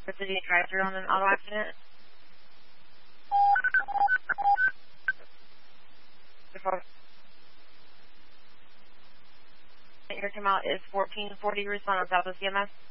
Did you drive through on an auto accident? Your come out is 1440, respond on Southwest CMS.